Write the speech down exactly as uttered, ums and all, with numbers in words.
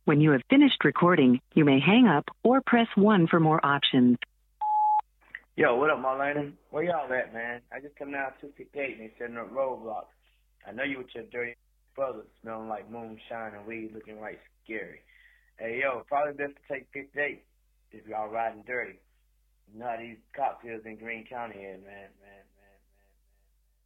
When you have finished recording, you may hang up or press one for more options. Yo, what up, Marlena? Where y'all at, man? I just come down two fifty-eight and they setting up roadblocks. I know you with your dirty brother smelling like moonshine and weed looking right scary. Hey, yo, probably best to take fifty-eight if y'all riding dirty. You know how these cops is in Greene County is, man, man.